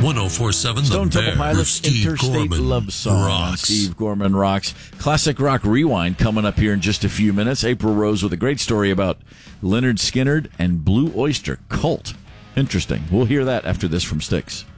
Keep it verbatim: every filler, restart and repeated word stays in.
one oh four point seven Stone The Temple Bear. Pilots Steve Interstate Gorman Love Song on rocks. Steve Gorman Rocks. Classic Rock Rewind coming up here in just a few minutes. April Rose with a great story about Leonard Skinner and Blue Oyster Cult. Interesting. We'll hear that after this from Styx.